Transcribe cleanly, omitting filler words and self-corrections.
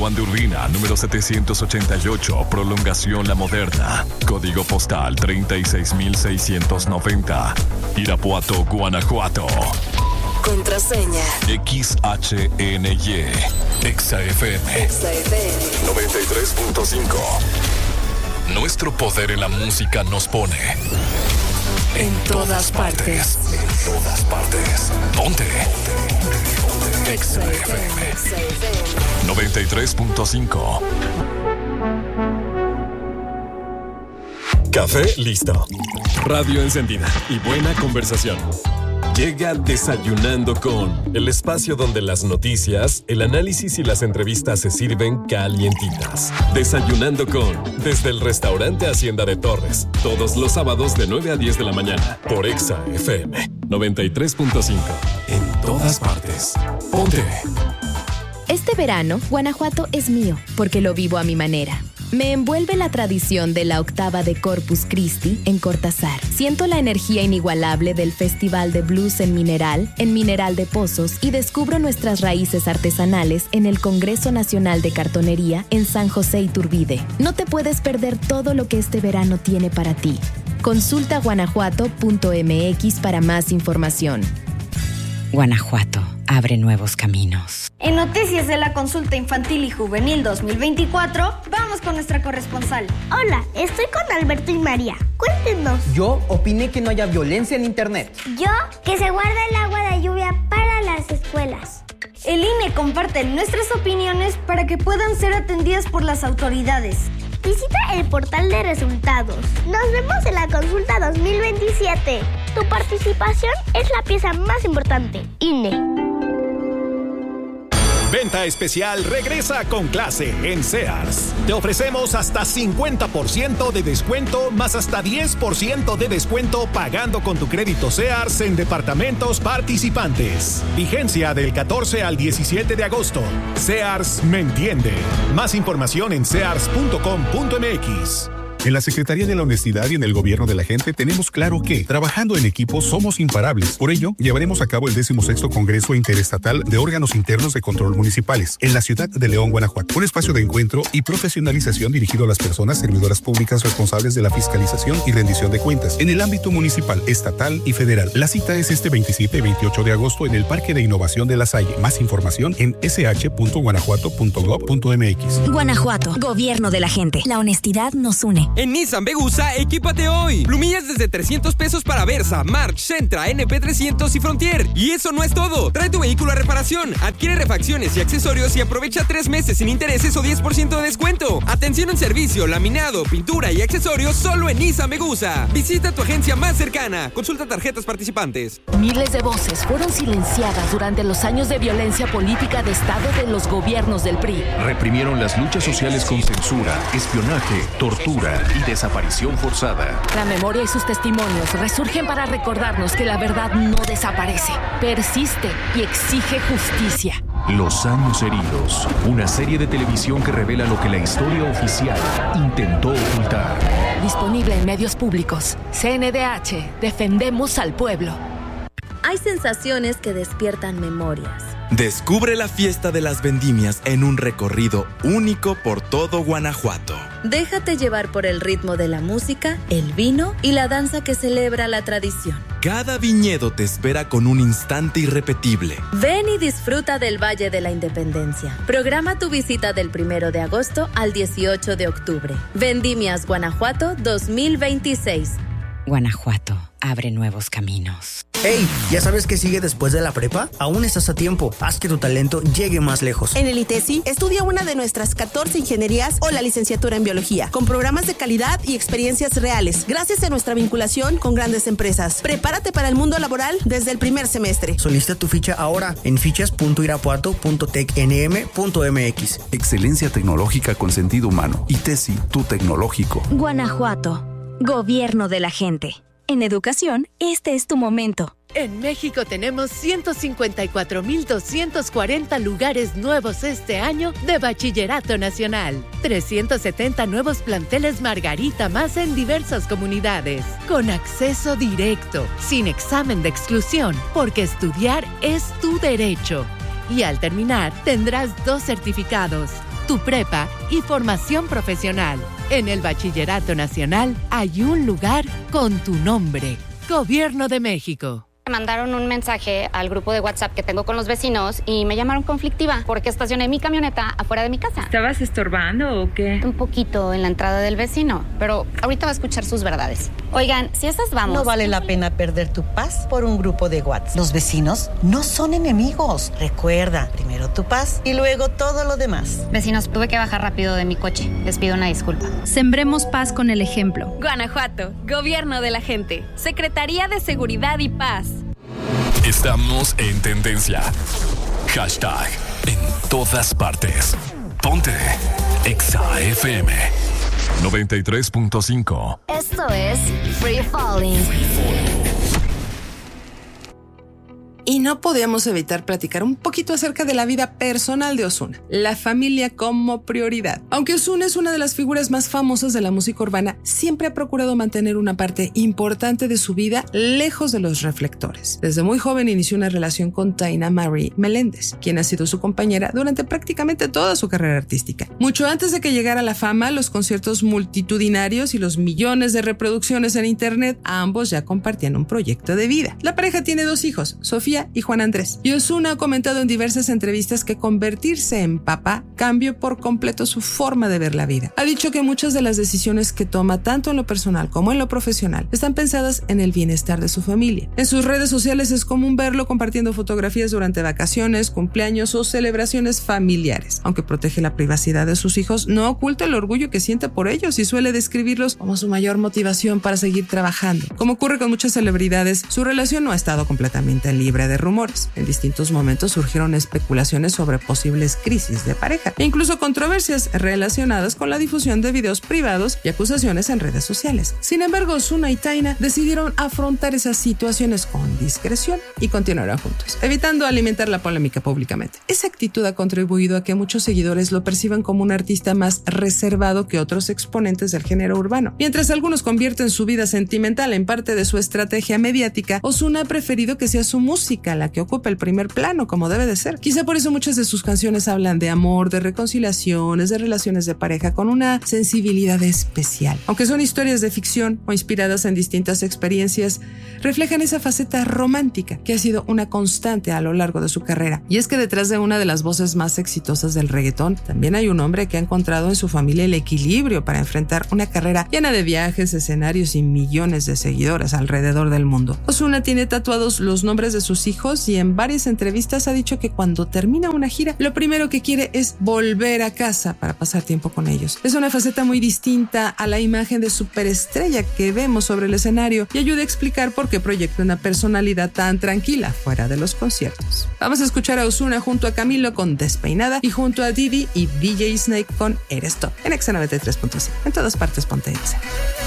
Juan de Urbina, número 788, prolongación La Moderna. Código postal 36690. Irapuato, Guanajuato. Contraseña XHNY. EXA-FM 93.5. Nuestro poder en la música nos pone en todas partes. En todas partes. Ponte. EXA-FM 93.5. Café listo. Radio encendida y buena conversación. Llega Desayunando con, el espacio donde las noticias, el análisis y las entrevistas se sirven calientitas. Desayunando con, desde el restaurante Hacienda de Torres, todos los sábados de 9 a 10 de la mañana, por EXA-FM 93.5. En todas partes. Ponte. Este verano, Guanajuato es mío, porque lo vivo a mi manera. Me envuelve la tradición de la octava de Corpus Christi en Cortázar. Siento la energía inigualable del Festival de Blues en Mineral de Pozos, y descubro nuestras raíces artesanales en el Congreso Nacional de Cartonería en San José Iturbide. No te puedes perder todo lo que este verano tiene para ti. Consulta guanajuato.mx para más información. Guanajuato abre nuevos caminos. En Noticias de la Consulta Infantil y Juvenil 2024, vamos con nuestra corresponsal. Hola, estoy con Alberto y María. Cuéntenos. Yo opiné que no haya violencia en internet. Yo, que se guarda el agua de lluvia para las escuelas. El INE comparte nuestras opiniones para que puedan ser atendidas por las autoridades. Visita el portal de resultados. Nos vemos en la consulta 2027. Tu participación es la pieza más importante. INE. Venta especial regresa con clase en Sears. Te ofrecemos hasta 50% de descuento más hasta 10% de descuento pagando con tu crédito Sears en departamentos participantes. Vigencia del 14 al 17 de agosto. Sears me entiende. Más información en sears.com.mx. En la Secretaría de la Honestidad y en el Gobierno de la Gente tenemos claro que, trabajando en equipo, somos imparables. Por ello, llevaremos a cabo el 16º Congreso Interestatal de Órganos Internos de Control Municipales en la ciudad de León, Guanajuato. Un espacio de encuentro y profesionalización dirigido a las personas servidoras públicas responsables de la fiscalización y rendición de cuentas en el ámbito municipal, estatal y federal. La cita es este 27 y 28 de agosto en el Parque de Innovación de La Salle. Más información en sh.guanajuato.gov.mx. Guanajuato, Gobierno de la Gente. La honestidad nos une. En Nissan Vegusa, equípate hoy. Plumillas desde 300 pesos para Versa, March, Sentra, NP300 y Frontier. Y eso no es todo. Trae tu vehículo a reparación, adquiere refacciones y accesorios y aprovecha 3 meses sin intereses o 10% de descuento. Atención en servicio, laminado, pintura y accesorios solo en Nissan Vegusa. Visita tu agencia más cercana. Consulta tarjetas participantes. Miles de voces fueron silenciadas durante los años de violencia política de Estado de los gobiernos del PRI. Reprimieron las luchas sociales con censura, espionaje, tortura y desaparición forzada. La memoria y sus testimonios resurgen para recordarnos que la verdad no desaparece, persiste y exige justicia. Los años heridos, una serie de televisión que revela lo que la historia oficial intentó ocultar. Disponible en medios públicos. CNDH, defendemos al pueblo. Hay sensaciones que despiertan memorias. Descubre la fiesta de las vendimias en un recorrido único por todo Guanajuato. Déjate llevar por el ritmo de la música, el vino y la danza que celebra la tradición. Cada viñedo te espera con un instante irrepetible. Ven y disfruta del Valle de la Independencia. Programa tu visita del 1 de agosto al 18 de octubre. Vendimias Guanajuato 2026. Guanajuato abre nuevos caminos. ¡Hey! ¿Ya sabes qué sigue después de la prepa? Aún estás a tiempo. Haz que tu talento llegue más lejos. En el ITESI, estudia una de nuestras 14 ingenierías o la licenciatura en biología, con programas de calidad y experiencias reales, gracias a nuestra vinculación con grandes empresas. Prepárate para el mundo laboral desde el primer semestre. Solicita tu ficha ahora en fichas.irapuato.tecnm.mx. Excelencia tecnológica con sentido humano. ITESI, tu tecnológico. Guanajuato, Gobierno de la Gente. En educación, este es tu momento. En México tenemos 154,240 lugares nuevos este año de Bachillerato Nacional. 370 nuevos planteles Margarita más en diversas comunidades. Con acceso directo, sin examen de exclusión, porque estudiar es tu derecho. Y al terminar, tendrás 2 certificados, tu prepa y formación profesional. En el Bachillerato Nacional hay un lugar con tu nombre. Gobierno de México. Me mandaron un mensaje al grupo de WhatsApp que tengo con los vecinos y me llamaron conflictiva porque estacioné mi camioneta afuera de mi casa. ¿Estabas estorbando o qué? Un poquito en la entrada del vecino, pero ahorita va a escuchar sus verdades. Oigan, si esas vamos... No vale la pena perder tu paz por un grupo de WhatsApp. Los vecinos no son enemigos. Recuerda, primero tu paz y luego todo lo demás. Vecinos, tuve que bajar rápido de mi coche. Les pido una disculpa. Sembremos paz con el ejemplo. Guanajuato, Gobierno de la Gente, Secretaría de Seguridad y Paz. Estamos en tendencia. Hashtag en todas partes. Ponte Exa FM 93.5. Esto es Free Falling. Y no podíamos evitar platicar un poquito acerca de la vida personal de Ozuna, la familia como prioridad. Aunque Ozuna es una de las figuras más famosas de la música urbana, siempre ha procurado mantener una parte importante de su vida lejos de los reflectores. Desde muy joven inició una relación con Taina Marie Meléndez, quien ha sido su compañera durante prácticamente toda su carrera artística. Mucho antes de que llegara la fama, los conciertos multitudinarios y los millones de reproducciones en internet, ambos ya compartían un proyecto de vida. La pareja tiene 2 hijos, Sofía y Juan Andrés. Y Ozuna ha comentado en diversas entrevistas que convertirse en papá cambió por completo su forma de ver la vida. Ha dicho que muchas de las decisiones que toma, tanto en lo personal como en lo profesional, están pensadas en el bienestar de su familia. En sus redes sociales es común verlo compartiendo fotografías durante vacaciones, cumpleaños o celebraciones familiares. Aunque protege la privacidad de sus hijos, no oculta el orgullo que siente por ellos y suele describirlos como su mayor motivación para seguir trabajando. Como ocurre con muchas celebridades, su relación no ha estado completamente libre de rumores. En distintos momentos surgieron especulaciones sobre posibles crisis de pareja e incluso controversias relacionadas con la difusión de videos privados y acusaciones en redes sociales. Sin embargo, Ozuna y Taina decidieron afrontar esas situaciones con discreción y continuaron juntos, evitando alimentar la polémica públicamente. Esa actitud ha contribuido a que muchos seguidores lo perciban como un artista más reservado que otros exponentes del género urbano. Mientras algunos convierten su vida sentimental en parte de su estrategia mediática, Ozuna ha preferido que sea su música la que ocupa el primer plano, como debe de ser. Quizá por eso muchas de sus canciones hablan de amor, de reconciliaciones, de relaciones de pareja, con una sensibilidad especial. Aunque son historias de ficción o inspiradas en distintas experiencias, reflejan esa faceta romántica que ha sido una constante a lo largo de su carrera. Y es que detrás de una de las voces más exitosas del reggaetón, también hay un hombre que ha encontrado en su familia el equilibrio para enfrentar una carrera llena de viajes, escenarios y millones de seguidores alrededor del mundo. Ozuna tiene tatuados los nombres de sus hijos y en varias entrevistas ha dicho que cuando termina una gira, lo primero que quiere es volver a casa para pasar tiempo con ellos. Es una faceta muy distinta a la imagen de superestrella que vemos sobre el escenario y ayuda a explicar por qué proyecta una personalidad tan tranquila fuera de los conciertos. Vamos a escuchar a Ozuna junto a Camilo con Despeinada y junto a Didi y DJ Snake con Eres Top en Exa 93.5. En todas partes ponte Exa.